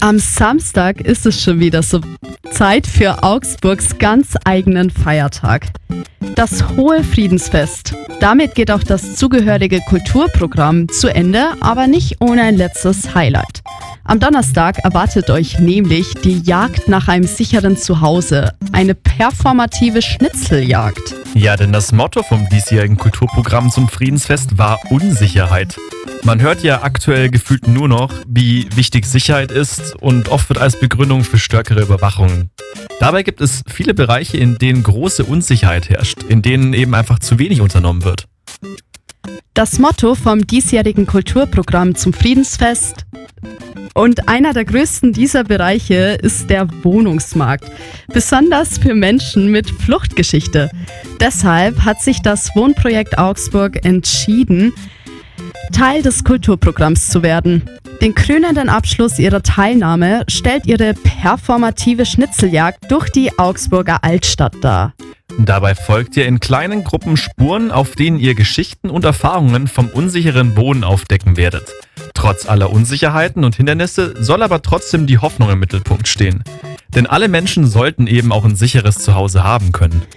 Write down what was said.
Am Samstag ist es schon wieder so Zeit für Augsburgs ganz eigenen Feiertag. Das Hohe Friedensfest. Damit geht auch das zugehörige Kulturprogramm zu Ende, aber nicht ohne ein letztes Highlight. Am Donnerstag erwartet euch nämlich die Jagd nach einem sicheren Zuhause, eine performative Schnitzeljagd. Ja, denn das Motto vom diesjährigen Kulturprogramm zum Friedensfest war Unsicherheit. Man hört ja aktuell gefühlt nur noch, wie wichtig Sicherheit ist und oft wird als Begründung für stärkere Überwachung. Dabei gibt es viele Bereiche, in denen große Unsicherheit herrscht, in denen eben einfach zu wenig unternommen wird. Das Motto vom diesjährigen Kulturprogramm zum Friedensfest und einer der größten dieser Bereiche ist der Wohnungsmarkt, besonders für Menschen mit Fluchtgeschichte. Deshalb hat sich das Wohnprojekt Augsburg entschieden, Teil des Kulturprogramms zu werden. Den krönenden Abschluss ihrer Teilnahme stellt ihre performative Schnitzeljagd durch die Augsburger Altstadt dar. Dabei folgt ihr in kleinen Gruppen Spuren, auf denen ihr Geschichten und Erfahrungen vom unsicheren Wohnen aufdecken werdet. Trotz aller Unsicherheiten und Hindernisse soll aber trotzdem die Hoffnung im Mittelpunkt stehen. Denn alle Menschen sollten eben auch ein sicheres Zuhause haben können.